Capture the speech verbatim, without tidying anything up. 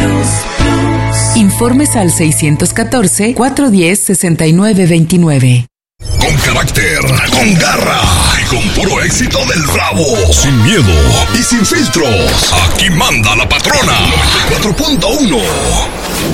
Informes al seiscientos catorce, cuatrocientos diez, sesenta y nueve veintinueve. Con carácter, con garra y con puro éxito del Bravo. Sin miedo y sin filtros. Aquí manda la patrona. noventa y cuatro punto uno.